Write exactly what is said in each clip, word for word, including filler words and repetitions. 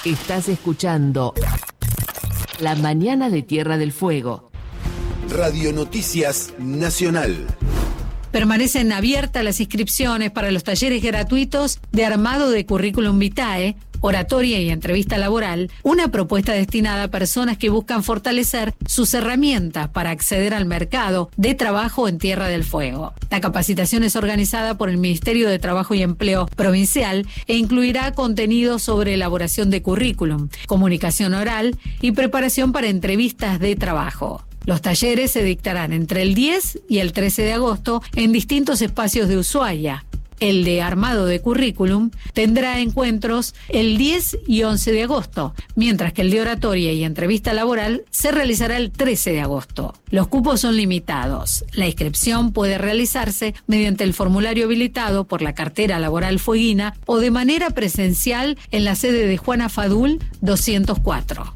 Estás escuchando La Mañana de Tierra del Fuego. Radio Noticias Nacional. Permanecen abiertas las inscripciones para los talleres gratuitos de armado de currículum vitae, oratoria y entrevista laboral, una propuesta destinada a personas que buscan fortalecer sus herramientas para acceder al mercado de trabajo en Tierra del Fuego. La capacitación es organizada por el Ministerio de Trabajo y Empleo Provincial e incluirá contenido sobre elaboración de currículum, comunicación oral y preparación para entrevistas de trabajo. Los talleres se dictarán entre el diez y el trece de agosto en distintos espacios de Ushuaia. El de armado de currículum tendrá encuentros el diez y once de agosto, mientras que el de oratoria y entrevista laboral se realizará el trece de agosto. Los cupos son limitados. La inscripción puede realizarse mediante el formulario habilitado por la cartera laboral fueguina o de manera presencial en la sede de Juana Fadul doscientos cuatro.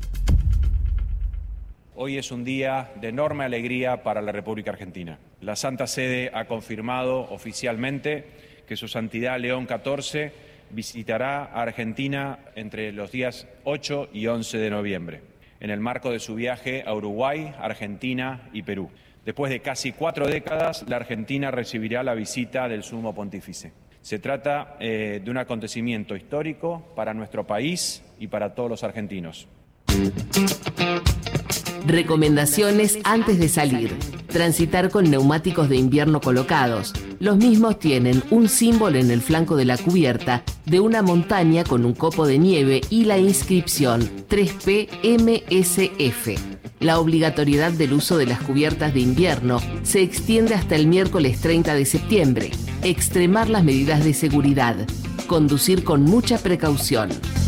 Hoy es un día de enorme alegría para la República Argentina. La Santa Sede ha confirmado oficialmente que Su Santidad León catorce visitará a Argentina entre los días ocho y once de noviembre, en el marco de su viaje a Uruguay, Argentina y Perú. Después de casi cuatro décadas, la Argentina recibirá la visita del Sumo Pontífice. Se trata eh, de un acontecimiento histórico para nuestro país y para todos los argentinos. Recomendaciones antes de salir. Transitar con neumáticos de invierno colocados. Los mismos tienen un símbolo en el flanco de la cubierta de una montaña con un copo de nieve y la inscripción tres P M S F. La obligatoriedad del uso de las cubiertas de invierno se extiende hasta el miércoles treinta de septiembre. Extremar las medidas de seguridad. Conducir con mucha precaución.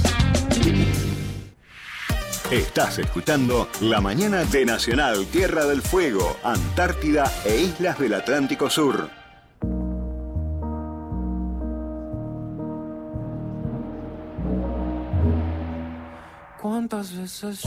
Estás escuchando La Mañana de Nacional Tierra del Fuego, Antártida e Islas del Atlántico Sur. ¿Cuántas veces